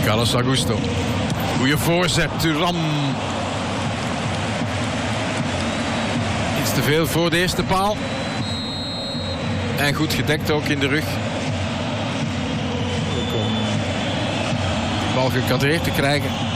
Carlos Augusto. Goeie voorzet, Thuram. Iets te veel voor de eerste paal. En goed gedekt ook in de rug. Om die bal gecadreerd te krijgen.